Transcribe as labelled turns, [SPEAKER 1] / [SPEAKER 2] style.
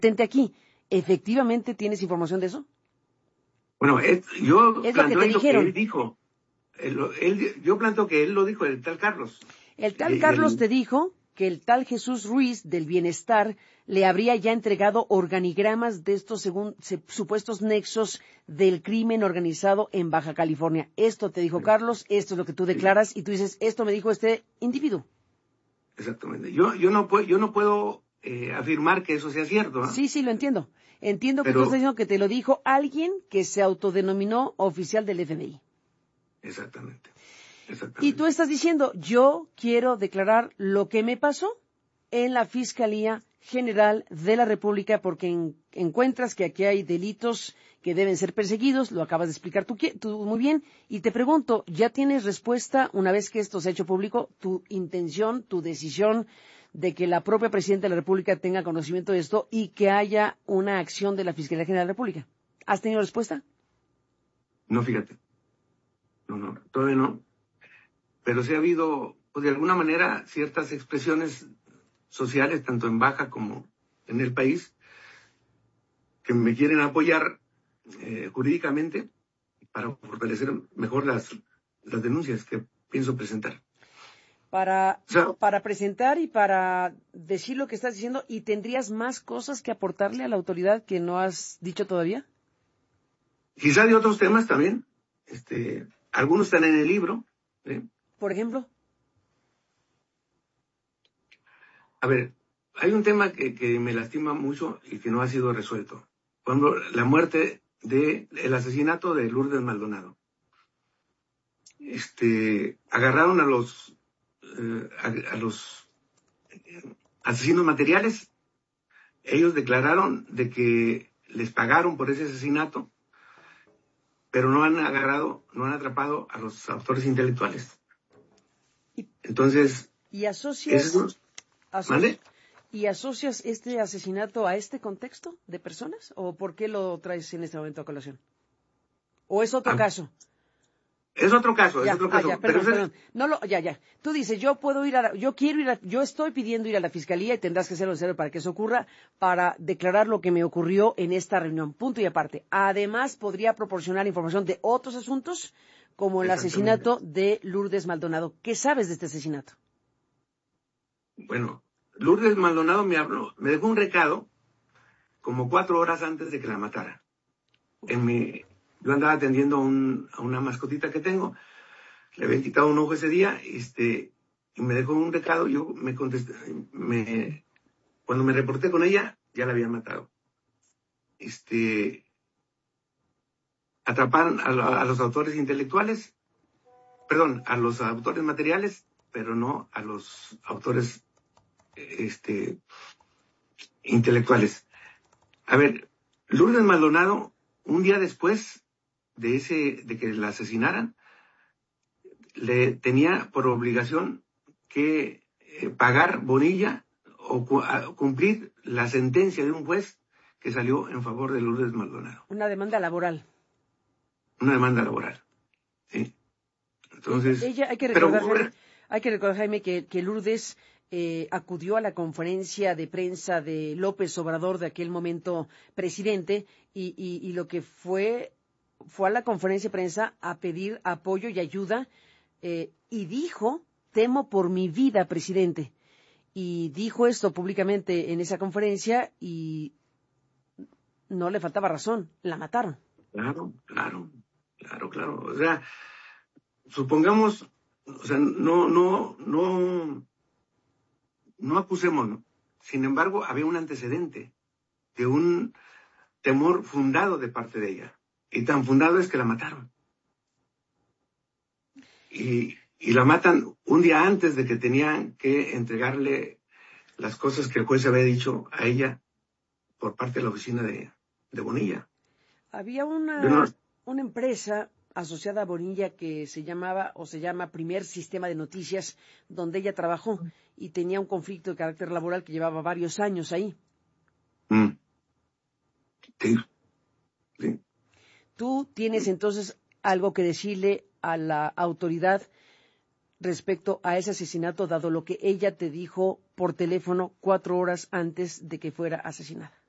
[SPEAKER 1] presente aquí. ¿Efectivamente tienes información de eso?
[SPEAKER 2] Bueno, yo
[SPEAKER 1] Es
[SPEAKER 2] planteo
[SPEAKER 1] lo que te
[SPEAKER 2] lo que
[SPEAKER 1] dijeron.
[SPEAKER 2] él dijo. Yo planteo que él lo dijo, el tal Carlos.
[SPEAKER 1] El tal Carlos te dijo que el tal Jesús Ruiz del Bienestar le habría ya entregado organigramas de estos supuestos nexos del crimen organizado en Baja California. Esto te dijo Carlos, esto es lo que tú declaras y tú dices, esto me dijo este individuo.
[SPEAKER 2] Exactamente. Yo no puedo afirmar que eso sea cierto, ¿no?
[SPEAKER 1] Sí, lo entiendo. Entiendo que
[SPEAKER 2] Pero,
[SPEAKER 1] tú estás diciendo que te lo dijo alguien que se autodenominó oficial del FBI.
[SPEAKER 2] Exactamente.
[SPEAKER 1] Y tú estás diciendo, yo quiero declarar lo que me pasó en la Fiscalía General de la República porque encuentras que aquí hay delitos que deben ser perseguidos, lo acabas de explicar tú muy bien, y te pregunto, ¿ya tienes respuesta una vez que esto se ha hecho público, tu intención, tu decisión de que la propia Presidenta de la República tenga conocimiento de esto y que haya una acción de la Fiscalía General de la República? ¿Has tenido respuesta?
[SPEAKER 2] No, fíjate. No, todavía no. Pero sí ha habido, pues de alguna manera, ciertas expresiones sociales, tanto en Baja como en el país, que me quieren apoyar jurídicamente para fortalecer mejor las denuncias que pienso presentar.
[SPEAKER 1] Para presentar y para decir lo que estás diciendo, ¿y tendrías más cosas que aportarle a la autoridad que no has dicho todavía?
[SPEAKER 2] Quizá de otros temas también. Algunos están en el libro.
[SPEAKER 1] Por ejemplo.
[SPEAKER 2] A ver, hay un tema que me lastima mucho y que no ha sido resuelto. Por ejemplo, la muerte el asesinato de Lourdes Maldonado. Agarraron a los asesinos materiales. Ellos declararon de que les pagaron por ese asesinato, pero no han atrapado a los autores intelectuales. Entonces,
[SPEAKER 1] ¿Y asocias este asesinato a este contexto de personas? ¿O por qué lo traes en este momento a colación? ¿O es otro caso?
[SPEAKER 2] Es otro caso,
[SPEAKER 1] Perdón. Tú dices, yo estoy pidiendo ir a la fiscalía y tendrás que hacerlo en serio para que eso ocurra, para declarar lo que me ocurrió en esta reunión. Punto y aparte. Además, podría proporcionar información de otros asuntos, como el asesinato de Lourdes Maldonado. ¿Qué sabes de este asesinato?
[SPEAKER 2] Bueno, Lourdes Maldonado me dejó un recado como 4 horas antes de que la matara. Yo andaba atendiendo a una mascotita que tengo, le había quitado un ojo ese día, y me dejó un recado. Yo me contesté, cuando me reporté con ella, ya la habían matado. Atraparon a los autores intelectuales, perdón, a los autores materiales, pero no a los autores intelectuales. A ver, Lourdes Maldonado, un día después de que la asesinaran, le tenía por obligación que pagar Bonilla o cumplir la sentencia de un juez que salió en favor de Lourdes Maldonado.
[SPEAKER 1] Una demanda laboral.
[SPEAKER 2] Una demanda laboral, sí. Entonces,
[SPEAKER 1] hay que recordar, Jaime, que Lourdes acudió a la conferencia de prensa de López Obrador, de aquel momento presidente, y lo que fue a la conferencia de prensa a pedir apoyo y ayuda, y dijo, temo por mi vida, presidente. Y dijo esto públicamente en esa conferencia y no le faltaba razón, la mataron.
[SPEAKER 2] Claro. O sea, supongamos, o sea, no acusemos, ¿no? Sin embargo, había un antecedente de un temor fundado de parte de ella. Y tan fundado es que la mataron. Y la matan un día antes de que tenían que entregarle las cosas que el juez había dicho a ella por parte de la oficina de Bonilla.
[SPEAKER 1] Había una empresa asociada a Bonilla que se llama Primer Sistema de Noticias, donde ella trabajó y tenía un conflicto de carácter laboral que llevaba varios años ahí.
[SPEAKER 2] Sí.
[SPEAKER 1] ¿Tú tienes entonces algo que decirle a la autoridad respecto a ese asesinato, dado lo que ella te dijo por teléfono 4 horas antes de que fuera asesinada?